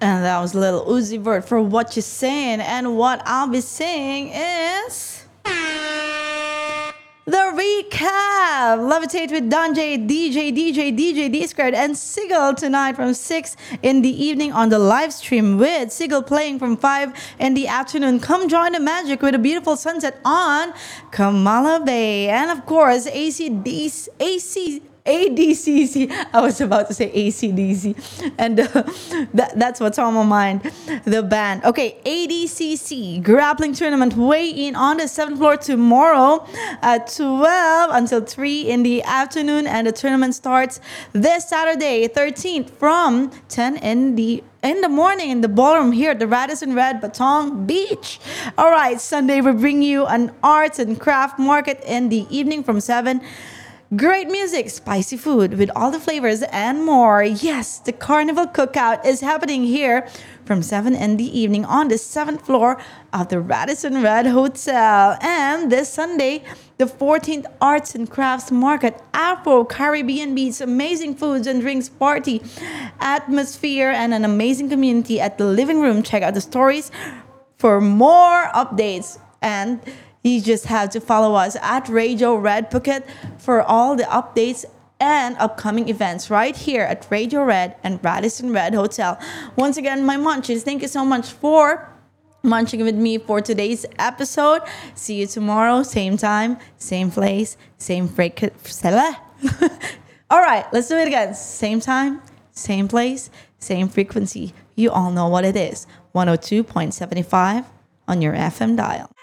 And that was Little Uzi Vert for What You're Saying. And what I'll be saying is the recap. Levitate with Donjay, DJ D Squared, and Sigel tonight from 6 in the evening on the live stream with Sigel playing from 5 in the afternoon. Come join the magic with a beautiful sunset on Kamala Bay. And of course, ADCC. I was about to say ACDC. And that's what's on my mind. The band. Okay, ADCC Grappling Tournament weigh in on the 7th floor tomorrow at 12 until 3 in the afternoon. And the tournament starts this Saturday, 13th from 10 in the morning in the ballroom here at the Radisson Red Batong Beach. All right, Sunday we bring you an arts and craft market in the evening from 7. Great music, spicy food with all the flavors and more. Yes, the Carnival Cookout is happening here from 7 in the evening on the 7th floor of the Radisson Red Hotel. And this Sunday, the 14th Arts and Crafts Market, Afro Caribbean Beats, amazing foods and drinks party, atmosphere, and an amazing community at the living room. Check out the stories for more updates. And you just have to follow us at Radio Red Phuket for all the updates and upcoming events right here at Radio Red and Radisson Red Hotel. Once again, my munchies, thank you so much for munching with me for today's episode. See you tomorrow, same time, same place, same frequency. All right, let's do it again. Same time, same place, same frequency. You all know what it is. 102.75 on your FM dial.